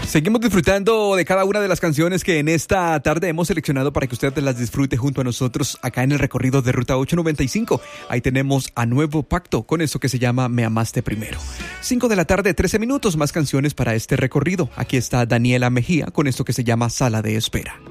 Seguimos disfrutando de cada una de las canciones que en esta tarde hemos seleccionado para que usted las disfrute junto a nosotros acá en el recorrido de Ruta 895. Ahí tenemos a Nuevo Pacto con eso que se llama Me Amaste Primero. 5 de la tarde, 13 minutos, más canciones para este recorrido. Aquí está Daniela Mejía con esto que se llama Sala de Espera.